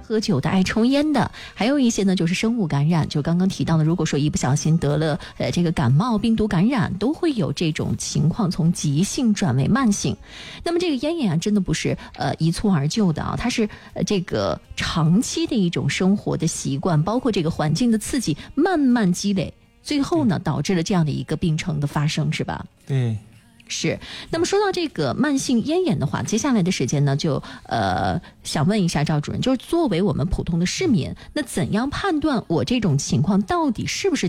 喝酒的、爱抽烟的，还有一些呢就是生物感染，就刚刚提到的，如果说一不小心得了这个感冒、病毒感染，都会有这种情况从急性转为慢性。那么这个咽炎啊，真的不是一蹴而就的啊，它是这个长期的一种生活的习惯，包括这个环境的刺激慢慢积累，最后呢导致了这样的一个病程的发生，是吧？ 对。 是，那么说到这个慢性咽炎的话，接下来的时间呢，就想问一下赵主任，就是作为我们普通的市民，那怎样判断我这种情况到底是不是